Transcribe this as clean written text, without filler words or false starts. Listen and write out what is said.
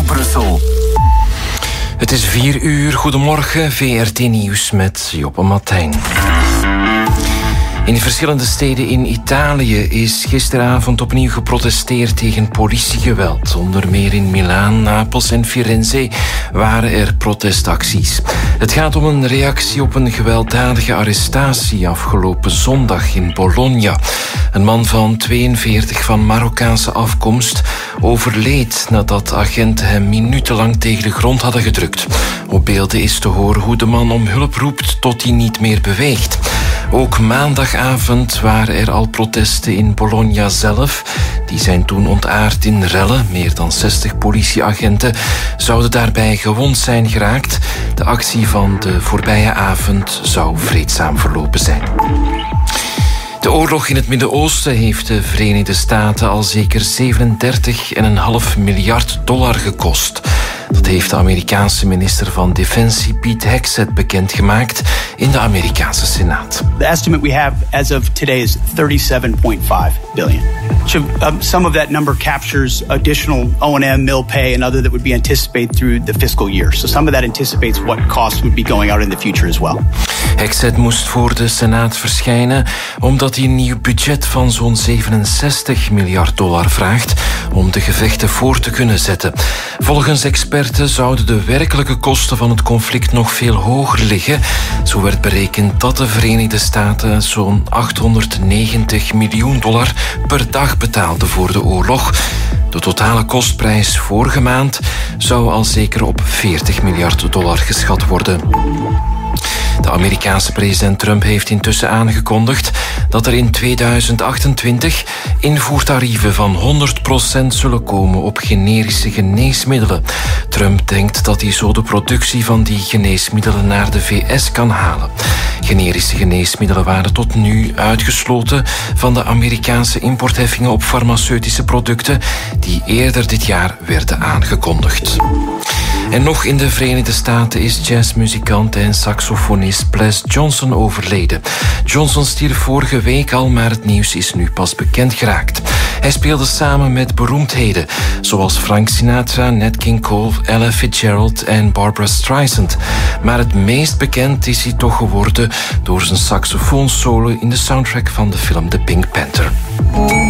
Radio Brussel. Het is 4:00. Goedemorgen, VRT Nieuws met Joppe Martijn. In verschillende steden in Italië is gisteravond opnieuw geprotesteerd tegen politiegeweld. Onder meer in Milaan, Napels en Firenze waren er protestacties. Het gaat om een reactie op een gewelddadige arrestatie afgelopen zondag in Bologna. Een man van 42 van Marokkaanse afkomst overleed nadat agenten hem minutenlang tegen de grond hadden gedrukt. Op beelden is te horen hoe de man om hulp roept tot hij niet meer beweegt. Ook maandagavond waren er al protesten in Bologna zelf. Die zijn toen ontaard in rellen. Meer dan 60 politieagenten zouden daarbij gewond zijn geraakt. De actie van de voorbije avond zou vreedzaam verlopen zijn. De oorlog in het Midden-Oosten heeft de Verenigde Staten al zeker $37,5 miljard gekost. Dat heeft de Amerikaanse minister van Defensie Pete Hegseth bekendgemaakt in de Amerikaanse Senaat. The estimate we have as of today is $37.5 billion. Some of that number captures additional O&M, mill pay, and other that would be anticipated through the fiscal year. So some of that anticipates what costs would be going out in the future as well. Hegseth moest voor de Senaat verschijnen omdat hij een nieuw budget van zo'n $67 miljard vraagt om de gevechten voor te kunnen zetten. Volgens experten zouden de werkelijke kosten van het conflict nog veel hoger liggen. Zo werd berekend dat de Verenigde Staten zo'n $890 miljoen per dag betaalden voor de oorlog. De totale kostprijs vorige maand zou al zeker op $40 miljard geschat worden. De Amerikaanse president Trump heeft intussen aangekondigd dat er in 2028 invoertarieven van 100% zullen komen op generische geneesmiddelen. Trump denkt dat hij zo de productie van die geneesmiddelen naar de VS kan halen. Generische geneesmiddelen waren tot nu uitgesloten van de Amerikaanse importheffingen op farmaceutische producten die eerder dit jaar werden aangekondigd. En nog in de Verenigde Staten is jazzmuzikant en saxofonist Ples Johnson overleden. Johnson stierf vorige week al, maar het nieuws is nu pas bekend geraakt. Hij speelde samen met beroemdheden zoals Frank Sinatra, Nat King Cole, Ella Fitzgerald en Barbra Streisand. Maar het meest bekend is hij toch geworden door zijn saxofoonsolo in de soundtrack van de film The Pink Panther.